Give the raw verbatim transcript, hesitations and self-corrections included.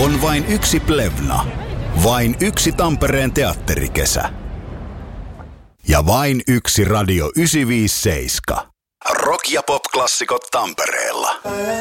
On vain yksi Plevna. Vain yksi Tampereen teatterikesä. Ja vain yksi Radio yhdeksänsataaviisikymmentäseitsemän. Rock- ja pop-klassikot Tampereella.